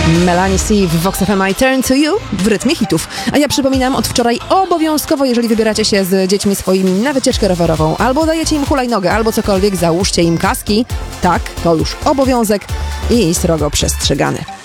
Melanie C w Vox FM I Turn to You w rytmie hitów. A ja przypominam, od wczoraj obowiązkowo, jeżeli wybieracie się z dziećmi swoimi na wycieczkę rowerową, albo dajecie im hulajnogę, albo cokolwiek, załóżcie im kaski. Tak, to już obowiązek i srogo przestrzegany.